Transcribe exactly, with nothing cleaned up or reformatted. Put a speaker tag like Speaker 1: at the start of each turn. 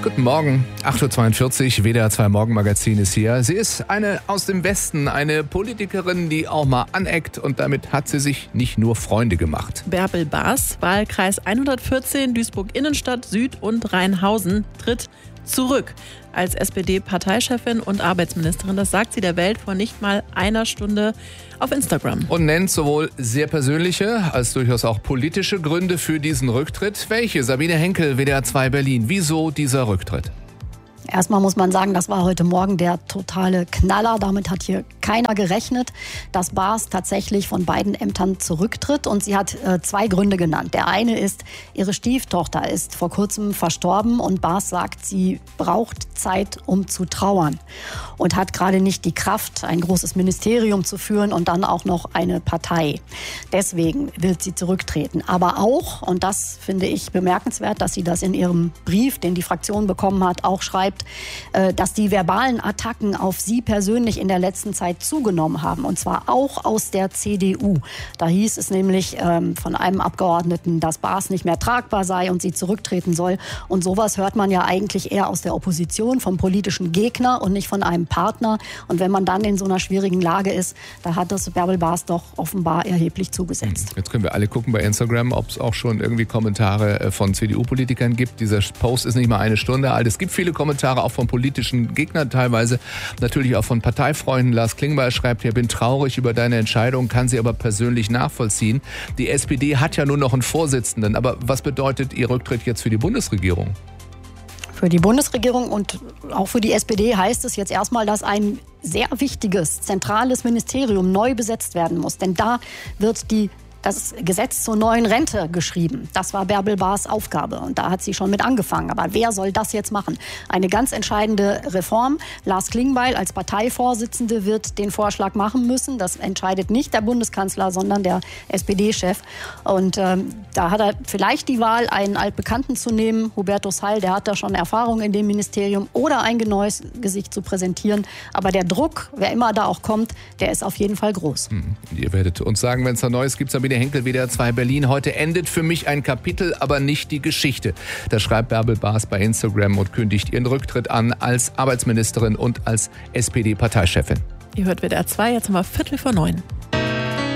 Speaker 1: Guten Morgen, acht Uhr zweiundvierzig, W D R zwei Morgenmagazin ist hier. Sie ist eine aus dem Westen, eine Politikerin, die auch mal aneckt, und damit hat sie sich nicht nur Freunde gemacht.
Speaker 2: Bärbel Baas, Wahlkreis hundertvierzehn, Duisburg-Innenstadt, Süd und Rheinhausen, tritt zurück als S P D-Parteichefin und Arbeitsministerin. Das sagt sie der Welt vor nicht mal einer Stunde auf Instagram.
Speaker 1: Und nennt sowohl sehr persönliche als durchaus auch politische Gründe für diesen Rücktritt. Welche? Sabine Henkel, W D R zwei Berlin. Wieso dieser Rücktritt?
Speaker 3: Erstmal muss man sagen, das war heute Morgen der totale Knaller. Damit hat hier keiner gerechnet, dass Baas tatsächlich von beiden Ämtern zurücktritt. Und sie hat äh, zwei Gründe genannt. Der eine ist, ihre Stieftochter ist vor kurzem verstorben und Baas sagt, sie braucht Zeit, um zu trauern. Und hat gerade nicht die Kraft, ein großes Ministerium zu führen und dann auch noch eine Partei. Deswegen will sie zurücktreten. Aber auch, und das finde ich bemerkenswert, dass sie das in ihrem Brief, den die Fraktion bekommen hat, auch schreibt, dass die verbalen Attacken auf sie persönlich in der letzten Zeit zugenommen haben. Und zwar auch aus der C D U. Da hieß es nämlich ähm, von einem Abgeordneten, dass Baas nicht mehr tragbar sei und sie zurücktreten soll. Und sowas hört man ja eigentlich eher aus der Opposition, vom politischen Gegner und nicht von einem Partner. Und wenn man dann in so einer schwierigen Lage ist, da hat das Bärbel Baas doch offenbar erheblich zugesetzt.
Speaker 1: Jetzt können wir alle gucken bei Instagram, ob es auch schon irgendwie Kommentare von C D U-Politikern gibt. Dieser Post ist nicht mal eine Stunde alt. Es gibt viele Kommentare auch von politischen Gegnern teilweise, natürlich auch von Parteifreunden. Lars Klingbeil schreibt hier, bin traurig über deine Entscheidung, kann sie aber persönlich nachvollziehen. Die S P D hat ja nur noch einen Vorsitzenden, aber was bedeutet ihr Rücktritt jetzt für die Bundesregierung?
Speaker 3: Für die Bundesregierung und auch für die S P D heißt es jetzt erstmal, dass ein sehr wichtiges, zentrales Ministerium neu besetzt werden muss. Denn da wird die das Gesetz zur neuen Rente geschrieben. Das war Bärbel Baas Aufgabe und da hat sie schon mit angefangen. Aber wer soll das jetzt machen? Eine ganz entscheidende Reform. Lars Klingbeil als Parteivorsitzende wird den Vorschlag machen müssen. Das entscheidet nicht der Bundeskanzler, sondern der S P D-Chef. Und ähm, da hat er vielleicht die Wahl, einen Altbekannten zu nehmen, Hubertus Heil, der hat da schon Erfahrung in dem Ministerium, oder ein neues Gesicht zu präsentieren. Aber der Druck, wer immer da auch kommt, der ist auf jeden Fall groß.
Speaker 1: Hm. Ihr werdet uns sagen, wenn es da Neues gibt. Sabine Henkel, W D R zwei Berlin. Heute endet für mich ein Kapitel, aber nicht die Geschichte. Das schreibt Bärbel Baas bei Instagram und kündigt ihren Rücktritt an als Arbeitsministerin und als S P D-Parteichefin.
Speaker 2: Ihr hört W D R zwei, jetzt haben wir Viertel vor neun.